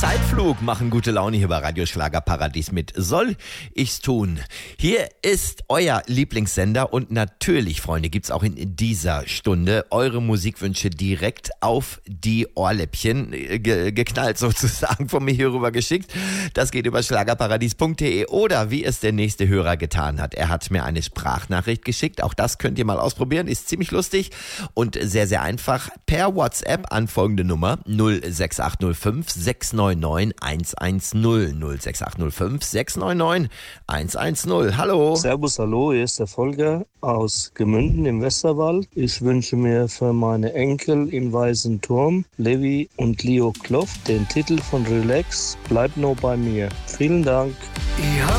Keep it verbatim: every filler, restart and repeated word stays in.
Zeitflug machen gute Laune hier bei Radio Schlagerparadies mit Soll ich's tun? Hier ist euer Lieblingssender und natürlich, Freunde, gibt's auch in dieser Stunde eure Musikwünsche direkt auf die Ohrläppchen ge- geknallt sozusagen, von mir hier rüber geschickt. Das geht über schlagerparadies punkt de oder wie es der nächste Hörer getan hat. Er hat mir eine Sprachnachricht geschickt. Auch das könnt ihr mal ausprobieren. Ist ziemlich lustig und sehr, sehr einfach. Per WhatsApp an folgende Nummer null sechs acht null fünf sechs neun neun eins eins null null sechs acht null fünf sechs neun neun eins eins null. Hallo. Servus, hallo, hier ist der Volker aus Gemünden im Westerwald. Ich wünsche mir für meine Enkel im Weißen Turm, Levi und Leo Kloff, den Titel von Relax, Bleib nur bei mir. Vielen Dank. Ich hab